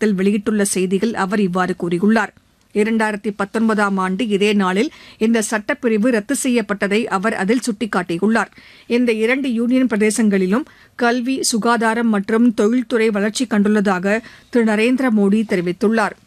இணையதளத்தில் வெளியிட்டுள்ள செய்தியில் அவர் இவ்வாறு கூறியுள்ளார். 2019ஆம் ஆண்டு இதே நாளில் இந்த சட்டப்பிரிவு ரத்து செய்யப்பட்டதை அவர் அதில் சுட்டிக்காட்டியுள்ளார். இந்த 2 யூனியன் பிரதேசங்களிலும் கல்வி, சுகாதாரம் மற்றும் தொழில்துறை வளர்ச்சி கண்டுள்ளதாக திரு நரேந்திர மோடி தெரிவித்துள்ளார்.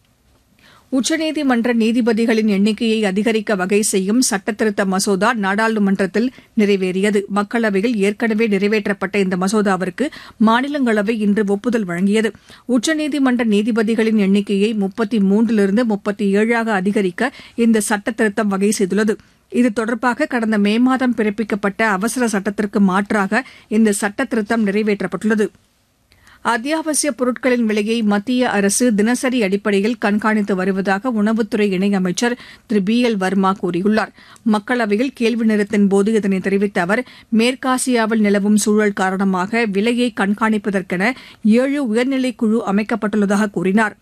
உச்சநீதிமன்ற நீதிபதிகளின் எண்ணிக்கையை அதிகரிக்க வகை செய்யும் சட்டத்திருத்த மசோதா நாடாளுமன்றத்தில் நிறைவேறியது. மக்களவையில் ஏற்கனவே நிறைவேற்றப்பட்ட இந்த மசோதாவிற்கு மாநிலங்களவை இன்று ஒப்புதல் வழங்கியது. உச்சநீதிமன்ற நீதிபதிகளின் எண்ணிக்கையை 33லிருந்து 37ஆக அதிகரிக்க இந்த சட்டத்திருத்தம் வகை செய்துள்ளது. இது தொடர்பாக கடந்த மே மாதம் பிறப்பிக்கப்பட்ட அவசர சட்டத்திற்கு மாற்றாக இந்த சட்டத்திருத்தம் நிறைவேற்றப்பட்டுள்ளது. அத்தியாவசிய பொருட்களின் விலையை மத்திய அரசு தினசரி அடிப்படையில் கண்காணித்து வருவதாக உணவுத்துறை இணையமைச்சர் திரு BL வர்மா கூறியுள்ளார். மக்களவையில் கேள்வி நேரத்தின்போது இதனை தெரிவித்த அவர், மேற்காசியாவில் நிலவும் சூழல் காரணமாக விலையை கண்காணிப்பதற்கென 7 உயர்நிலைக் குழு அமைக்கப்பட்டுள்ளதாக கூறினார்.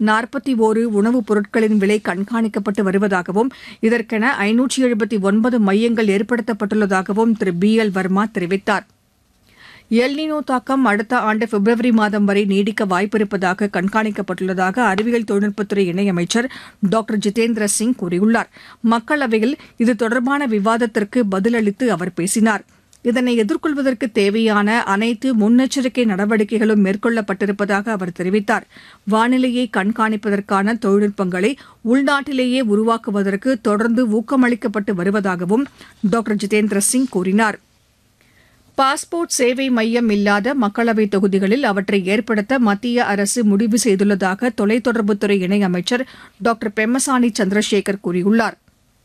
41 உணவுப் பொருட்களின் விலை கண்காணிக்கப்பட்டு வருவதாகவும் இதற்கென 579 மையங்கள் ஏற்படுத்தப்பட்டுள்ளதாகவும் திரு BL வர்மா தெரிவித்தார். எல்னினோ தாக்கம் அடுத்த ஆண்டு பிப்ரவரி மாதம் வரை நீடிக்க வாய்ப்பிருப்பதாக கண்காணிக்கப்பட்டுள்ளதாக அறிவியல் தொழில்நுட்பத்துறை இணையமைச்சர் டாக்டர் ஜிதேந்திர சிங் கூறியுள்ளார். மக்களவையில் இது தொடர்பான விவாதத்திற்கு பதிலளித்து அவர் பேசினார். இதனை எதிர்கொள்வதற்கு தேவையான அனைத்து முன்னெச்சரிக்கை நடவடிக்கைகளும் மேற்கொள்ளப்பட்டிருப்பதாக அவர் தெரிவித்தார். வானிலையை கண்காணிப்பதற்கான தொழில்நுட்பங்களை உள்நாட்டிலேயே உருவாக்குவதற்கு தொடர்ந்து ஊக்கமளிக்கப்பட்டு வருவதாகவும் டாக்டர் ஜிதேந்திர சிங் கூறினார். பாஸ்போர்ட் சேவை மையம் இல்லாத மக்களவைத் தொகுதிகளில் அவற்றை ஏற்படுத்த மத்திய அரசு முடிவு செய்துள்ளதாக தொலைத்தொடர்புத்துறை இணையமைச்சர் டாக்டர் பெம்மசானி சந்திரசேகர் கூறியுள்ளார்.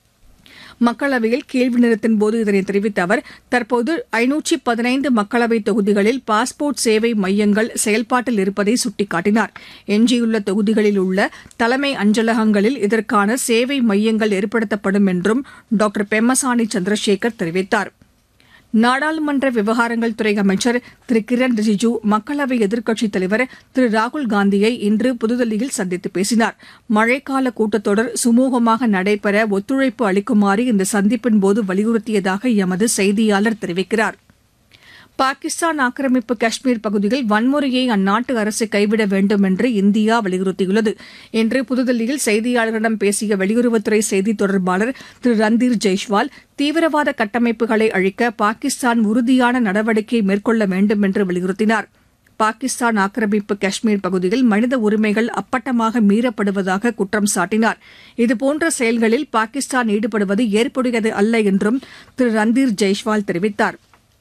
மக்களவையில் கேள்வி நேரத்தின்போது இதனை தெரிவித்த அவர், தற்போது 515 மக்களவைத் தொகுதிகளில் பாஸ்போர்ட் சேவை மையங்கள் செயல்பாட்டில் இருப்பதை சுட்டிக்காட்டினார். எஞ்சியுள்ள தொகுதிகளில் உள்ள தலைமை அஞ்சலகங்களில் இதற்கான சேவை மையங்கள் ஏற்படுத்தப்படும் என்றும் டாக்டர் பெம்மசானி சந்திரசேகர் தெரிவித்தார். நாடாளுமன்ற விவகாரங்கள் துறை அமைச்சர் திரு கிரண் ரிஜிஜூ மக்களவை எதிர்க்கட்சித் தலைவர் திரு ராகுல் காந்தியை இன்று புதுதில்லியில் சந்தித்து பேசினார். மழைக்கால கூட்டத்தொடர் சுமூகமாக நடைபெற ஒத்துழைப்பு அளிக்குமாறு இந்த சந்திப்பின்போது வலியுறுத்தியதாக எமது செய்தியாளர் தெரிவிக்கிறார். பாகிஸ்தான் ஆக்கிரமிப்பு காஷ்மீர் பகுதியில் வன்முறையை அந்நாட்டு அரசு கைவிட வேண்டும் என்று இந்தியா வலியுறுத்தியுள்ளது. இன்று புதுதில்லியில் செய்தியாளர்களிடம் பேசிய வெளியுறவுத்துறை செய்தித் தொடர்பாளர் திரு ரந்தீர் ஜெய்ஷ்வால், தீவிரவாத கட்டமைப்புகளை அழிக்க பாகிஸ்தான் உறுதியான நடவடிக்கை மேற்கொள்ள வேண்டும் என்று வலியுறுத்தினார். பாகிஸ்தான் ஆக்கிரமிப்பு காஷ்மீர் பகுதியில் மனித உரிமைகள் அப்பட்டமாக மீறப்படுவதாக குற்றம் சாட்டினார். இதுபோன்ற செயல்களில் பாகிஸ்தான் ஈடுபடுவது ஏற்புடையது அல்ல என்றும் திரு ரந்தீர் ஜெய்ஷ்வால் தெரிவித்தார்.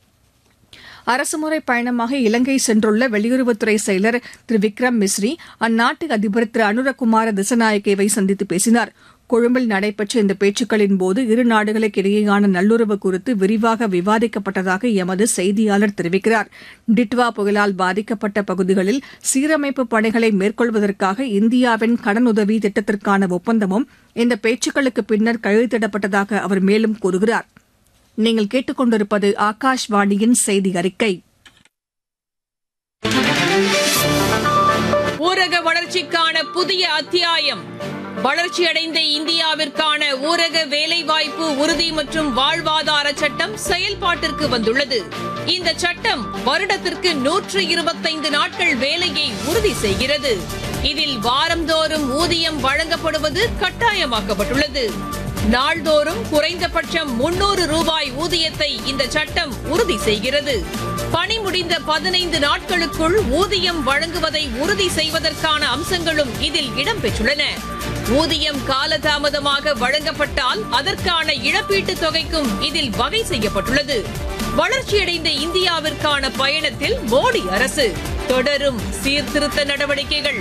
அரசுமுறை பயணமாக இலங்கை சென்றுள்ள வெளியுறவுத்துறை செயலர் திரு விக்ரம் மிஸ்ரி அந்நாட்டு அதிபர் திரு அனுரகுமார திசநாயக்கேவை சந்தித்து பேசினார். கொழும்பில் நடைபெற்ற இந்த பேச்சுக்களின்போது இரு நாடுகளுக்கு இடையேயான நல்லுறவு குறித்து விரிவாக விவாதிக்கப்பட்டதாக எமது செய்தியாளர் தெரிவிக்கிறார். டிட்வா புயலால் பாதிக்கப்பட்ட பகுதிகளில் சீரமைப்பு பணிகளை மேற்கொள்வதற்காக இந்தியாவின் கடனுதவி திட்டத்திற்கான ஒப்பந்தமும் இந்த பேச்சுக்களுக்கு பின்னர் கையெழுத்திடப்பட்டதாக அவர் மேலும் கூறுகிறார். நீங்கள் கேட்டுக்கொண்டிருப்பது ஆகாஷ்வாணியின் செய்தி அறிக்கை. ஊரக வளர்ச்சிக்கான புதிய அத்தியாயம். வளர்ச்சியடைந்த இந்தியாவிற்கான ஊரக வேலைவாய்ப்பு உறுதி மற்றும் வாழ்வாதார சட்டம் செயல்பாட்டிற்கு வந்துள்ளது. இந்த சட்டம் வருடத்திற்கு 125 நாட்கள் வேலையை உறுதி செய்கிறது. இதில் வாரந்தோறும் ஊதியம் வழங்கப்படுவது கட்டாயமாக்கப்பட்டுள்ளது. நாள்தோறும் குறைந்தபட்சம் 300 ரூபாய் ஊதியத்தை இந்த சட்டம் உறுதி செய்கிறது. பணி முடிந்த 15 நாட்களுக்குள் ஊதியம் வழங்குவதை உறுதி செய்வதற்கான அம்சங்களும் இதில் இடம்பெற்றுள்ளன. ஊதியம் காலதாமதமாக வழங்கப்பட்டால் அதற்கான இழப்பீட்டுத் தொகைக்கும் இதில் வகை செய்யப்பட்டுள்ளது. வளர்ச்சியடைந்த இந்தியாவிற்கான பயணத்தில் மோடி அரசு தொடரும் சீர்திருத்த நடவடிக்கைகள்.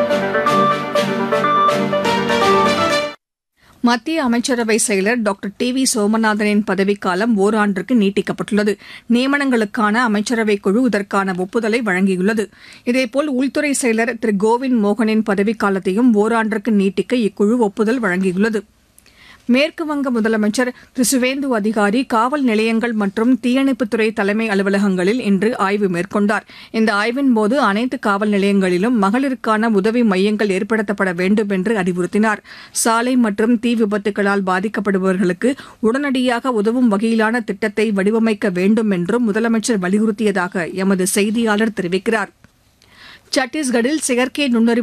மத்திய அமைச்சரவை செயலர் டாக்டர் டி.வி. சோமநாதனின் பதவிக்காலம் ஓராண்டிற்கு நீட்டிக்கப்பட்டுள்ளது. நியமனங்களுக்கான அமைச்சரவை குழு இதற்கான ஒப்புதலை வழங்கியுள்ளது. இதேபோல் உள்துறை செயலர் திரு கோவிந்த் மோகனின் பதவிக்காலத்தையும் ஓராண்டிற்கு நீட்டிக்க இக்குழு ஒப்புதல் வழங்கியுள்ளது. மேற்குவங்க முதலமைச்சர் திரு சுவேந்து அதிகாரி காவல் நிலையங்கள் மற்றும் தீயணைப்புத்துறை தலைமை அலுவலகங்களில் இன்று ஆய்வு மேற்கொண்டார். இந்த ஆய்வின்போது அனைத்து காவல் நிலையங்களிலும் மகளிருக்கான உதவி மையங்கள் ஏற்படுத்தப்பட வேண்டும் என்று அறிவுறுத்தினார். சாலை மற்றும் தீ விபத்துகளால் பாதிக்கப்படுபவர்களுக்கு உடனடியாக உதவும் வகையிலான திட்டத்தை வடிவமைக்க வேண்டும் என்றும் முதலமைச்சர் வலியுறுத்தியதாக எமது செய்தியாளர் தெரிவிக்கிறார். சத்தீஸ்கரில் செயற்கை நுண்ணறிவு